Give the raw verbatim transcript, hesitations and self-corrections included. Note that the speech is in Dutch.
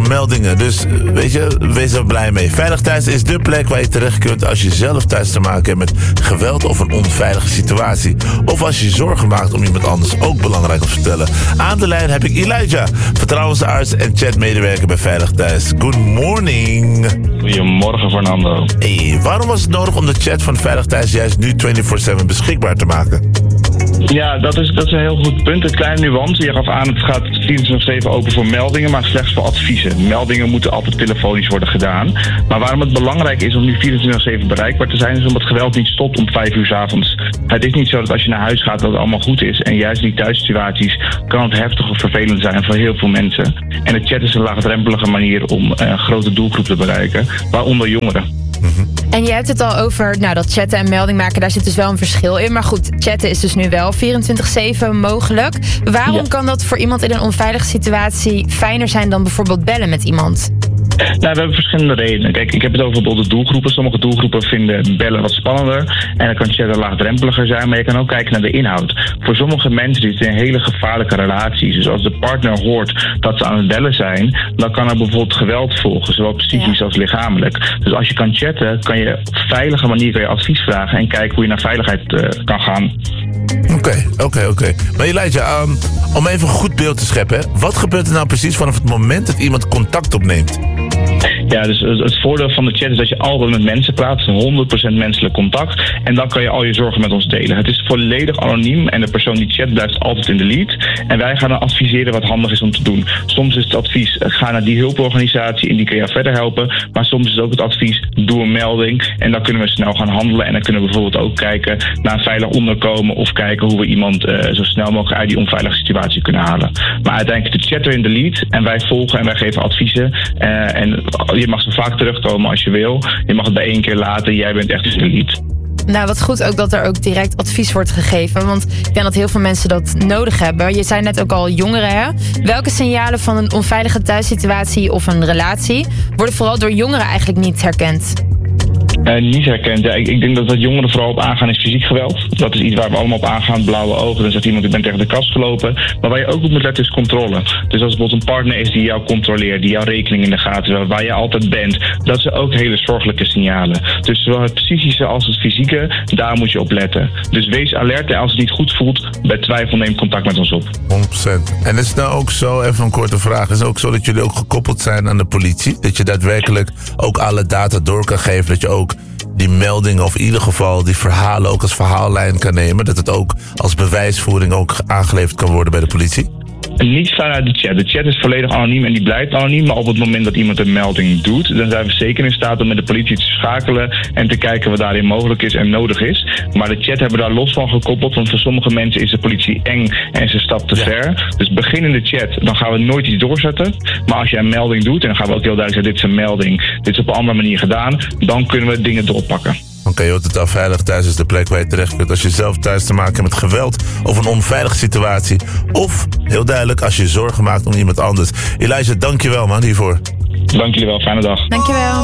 voor meldingen. Dus weet je, wees er blij mee. Veilig Thuis is de plek waar je terecht kunt als je zelf thuis te maken hebt met geweld of een onveilige situatie. Of als je je zorgen maakt om iemand anders, ook belangrijk om te vertellen. Aan de lijn heb ik Elijah, vertrouwensarts en chatmedewerker bij Veilig Thuis. Good morning. Goedemorgen, Fernando. Hey, waarom was het nodig om de chat van Veilig Thuis juist nu vierentwintig zeven beschikbaar te maken? Ja, dat is, dat is een heel goed punt. Een kleine nuance. Je gaf aan, het gaat vierentwintig zeven open voor meldingen, maar slechts voor adviezen. Meldingen moeten altijd telefonisch worden gedaan. Maar waarom het belangrijk is om nu vierentwintig zeven bereikbaar te zijn, is omdat geweld niet stopt om vijf uur 's avonds. Het is niet zo dat als je naar huis gaat dat het allemaal goed is. En juist in die thuissituaties kan het heftig of vervelend zijn voor heel veel mensen. En de chat is een laagdrempelige manier om een grote doelgroep te bereiken, waaronder jongeren. En je hebt het al over, nou, dat chatten en melding maken, daar zit dus wel een verschil in. Maar goed, chatten is dus nu wel vierentwintig zeven mogelijk. Waarom ja. kan dat voor iemand in een onveilige situatie fijner zijn dan bijvoorbeeld bellen met iemand? Nou, we hebben verschillende redenen. Kijk, ik heb het over bijvoorbeeld de doelgroepen. Sommige doelgroepen vinden bellen wat spannender. En dan kan chatten laagdrempeliger zijn. Maar je kan ook kijken naar de inhoud. Voor sommige mensen is het een hele gevaarlijke relatie. Dus als de partner hoort dat ze aan het bellen zijn, dan kan er bijvoorbeeld geweld volgen. Zowel psychisch ja. als lichamelijk. Dus als je kan chatten, kan je op een veilige manier kan je advies vragen en kijken hoe je naar veiligheid uh, kan gaan. Oké, oké, oké. Maar Elijah, um, om even een goed beeld te scheppen, hè? Wat gebeurt er nou precies vanaf het moment dat iemand contact opneemt? Ja, dus het voordeel van de chat is dat je altijd met mensen praat. Het is honderd procent menselijk contact. En dan kan je al je zorgen met ons delen. Het is volledig anoniem en de persoon die chat blijft altijd in de lead. En wij gaan dan adviseren wat handig is om te doen. Soms is het advies, ga naar die hulporganisatie en die kun je verder helpen. Maar soms is ook het advies, doe een melding. En dan kunnen we snel gaan handelen. En dan kunnen we bijvoorbeeld ook kijken naar een veilig onderkomen. Of kijken hoe we iemand uh, zo snel mogelijk uit die onveilige situatie kunnen halen. Maar uiteindelijk de chatter in de lead. En wij volgen en wij geven adviezen. Uh, en je mag zo vaak terugkomen als je wil. Je mag het bij één keer laten. Jij bent echt in de lead. Nou, wat goed ook dat er ook direct advies wordt gegeven. Want ik denk dat heel veel mensen dat nodig hebben. Je zei net ook al jongeren, hè? Welke signalen van een onveilige thuissituatie of een relatie worden vooral door jongeren eigenlijk niet herkend? Uh, niet herkend. Ja, ik, ik denk dat wat jongeren vooral op aangaan is fysiek geweld. Dat is iets waar we allemaal op aangaan, blauwe ogen. Dan zegt iemand, ik ben tegen de kast gelopen. Maar waar je ook op moet letten is controle. Dus als bijvoorbeeld een partner is die jou controleert, die jouw rekening in de gaten wil, waar je altijd bent, dat zijn ook hele zorgelijke signalen. Dus zowel het psychische als het fysieke, daar moet je op letten. Dus wees alert en als het niet goed voelt, bij twijfel neem contact met ons op. honderd procent. En is het nou ook zo, even een korte vraag, is het ook zo dat jullie ook gekoppeld zijn aan de politie? Dat je daadwerkelijk ook alle data door kan geven, dat je ook die meldingen of in ieder geval die verhalen ook als verhaallijn kan nemen, dat het ook als bewijsvoering ook aangeleverd kan worden bij de politie? Niet vanuit de chat. De chat is volledig anoniem en die blijft anoniem. Maar op het moment dat iemand een melding doet, dan zijn we zeker in staat om met de politie te schakelen en te kijken wat daarin mogelijk is en nodig is. Maar de chat hebben we daar los van gekoppeld, want voor sommige mensen is de politie eng en ze stapt te ja. ver. Dus begin in de chat, dan gaan we nooit iets doorzetten. Maar als jij een melding doet, en dan gaan we ook heel duidelijk zeggen, dit is een melding, dit is op een andere manier gedaan, dan kunnen we dingen doorpakken. Oké, okay, totaal Veilig Thuis is de plek waar je terecht kunt als je zelf thuis te maken hebt met geweld of een onveilige situatie. Of, heel duidelijk, als je zorgen maakt om iemand anders. Elijah, dankjewel man hiervoor. Dank jullie wel, fijne dag. Dankjewel.